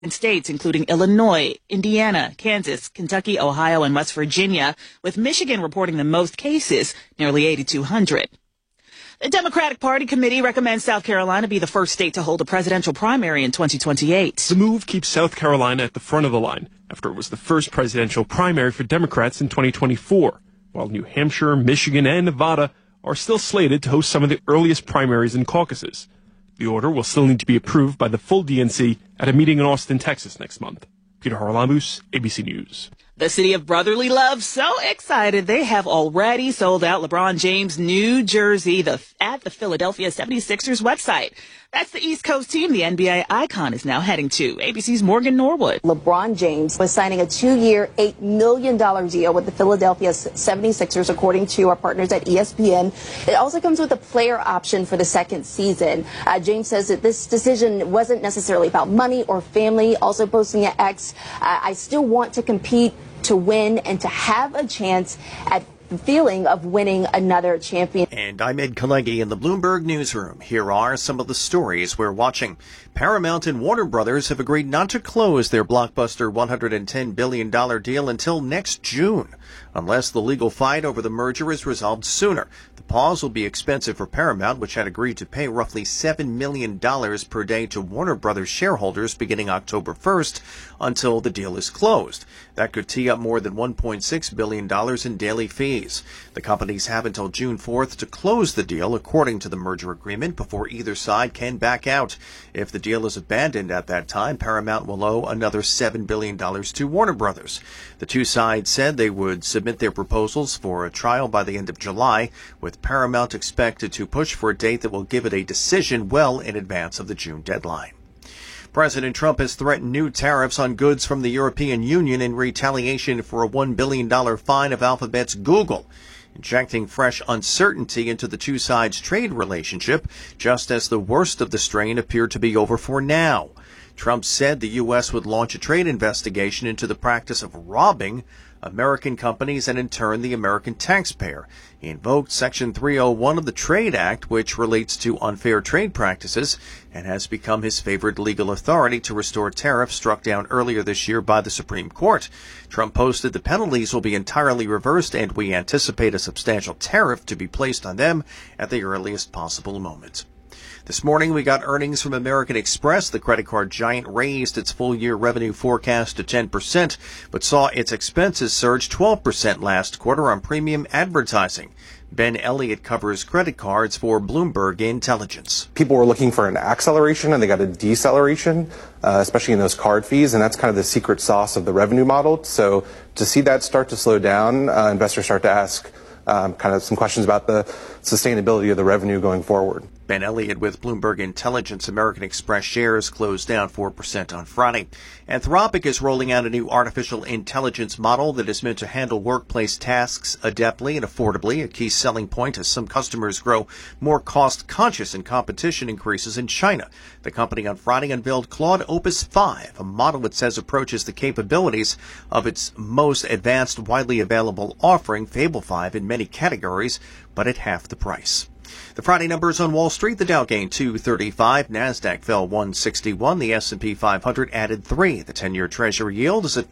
states, including Illinois, Indiana, Kansas, Kentucky, Ohio, and West Virginia, with Michigan reporting the most cases, nearly 8,200. The Democratic Party committee recommends South Carolina be the first state to hold a presidential primary in 2028. The move keeps South Carolina at the front of the line after it was the first presidential primary for Democrats in 2024, while New Hampshire, Michigan, and Nevada are still slated to host some of the earliest primaries and caucuses. The order will still need to be approved by the full DNC at a meeting in Austin, Texas next month. Peter Haralambous, ABC News. The city of brotherly love, so excited they have already sold out LeBron James' new jersey at the Philadelphia 76ers website. That's the East Coast team the NBA icon is now heading to. ABC's Morgan Norwood. LeBron James was signing a 2-year, $8 million deal with the Philadelphia 76ers, according to our partners at ESPN. It also comes with a player option for the second season. James says that this decision wasn't necessarily about money or family. Also posting at X, I still want to compete, to win, and to have a chance at the feeling of winning another champion. And I'm Ed Kalegi in the Bloomberg Newsroom. Here are some of the stories we're watching. Paramount and Warner Brothers have agreed not to close their blockbuster $110 billion deal until next June, unless the legal fight over the merger is resolved sooner. The pause will be expensive for Paramount, which had agreed to pay roughly $7 million per day to Warner Brothers shareholders beginning October 1st until the deal is closed. That could tee up more than $1.6 billion in daily fees. The companies have until June 4th to close the deal according to the merger agreement before either side can back out. If the deal is abandoned at that time, Paramount will owe another $7 billion to Warner Brothers. The two sides said they would submit their proposals for a trial by the end of July, with Paramount expected to push for a date that will give it a decision well in advance of the June deadline. President Trump has threatened new tariffs on goods from the European Union in retaliation for a $1 billion fine of Alphabet's Google, injecting fresh uncertainty into the two sides' trade relationship, just as the worst of the strain appeared to be over for now. Trump said the U.S. would launch a trade investigation into the practice of robbing American companies and in turn the American taxpayer. He invoked Section 301 of the Trade Act, which relates to unfair trade practices, and has become his favorite legal authority to restore tariffs struck down earlier this year by the Supreme Court. Trump posted the penalties will be entirely reversed, and we anticipate a substantial tariff to be placed on them at the earliest possible moment. This morning, we got earnings from American Express. The credit card giant raised its full-year revenue forecast to 10%, but saw its expenses surge 12% last quarter on premium advertising. Ben Elliott covers credit cards for Bloomberg Intelligence. People were looking for an acceleration, and they got a deceleration, especially in those card fees, and that's kind of the secret sauce of the revenue model. So to see that start to slow down, investors start to ask kind of some questions about the sustainability of the revenue going forward. Ben Elliott with Bloomberg Intelligence. American Express shares closed down 4% on Friday. Anthropic is rolling out a new artificial intelligence model that is meant to handle workplace tasks adeptly and affordably, a key selling point as some customers grow more cost-conscious and competition increases in China. The company on Friday unveiled Claude Opus 5, a model it says approaches the capabilities of its most advanced, widely available offering, Fable 5, in many categories, but at half the price. The Friday numbers on Wall Street: the Dow gained 235, Nasdaq fell 161, the S&P 500 added 3. The 10-year Treasury yield is at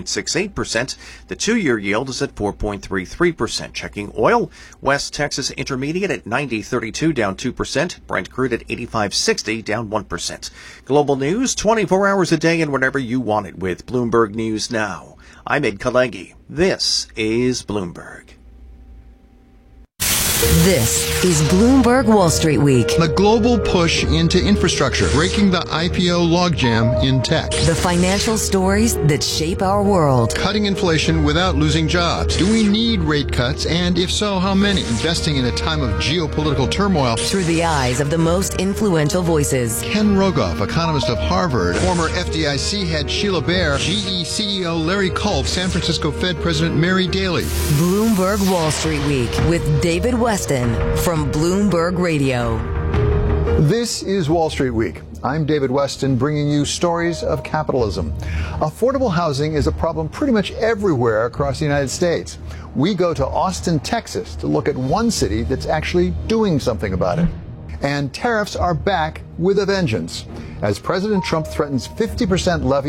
4.68%. The 2-year yield is at 4.33%. Checking oil: West Texas Intermediate at 90.32, down 2%. Brent crude at 85.60, down 1%. Global news 24 hours a day and whenever you want it with Bloomberg News Now. I'm Ed Kalegi. This is Bloomberg. This is Bloomberg Wall Street Week. The global push into infrastructure, breaking the IPO logjam in tech. The financial stories that shape our world. Cutting inflation without losing jobs. Do we need rate cuts? And if so, how many? Investing in a time of geopolitical turmoil. Through the eyes of the most influential voices. Ken Rogoff, economist of Harvard. Former FDIC head Sheila Bair. GE CEO Larry Culp. San Francisco Fed President Mary Daly. Bloomberg Wall Street Week with David Weston from Bloomberg Radio. This is Wall Street Week. I'm David Weston, bringing you stories of capitalism. Affordable housing is a problem pretty much everywhere across the United States. We go to Austin, Texas, to look at one city that's actually doing something about it. And tariffs are back with a vengeance. as President Trump threatens 50% levy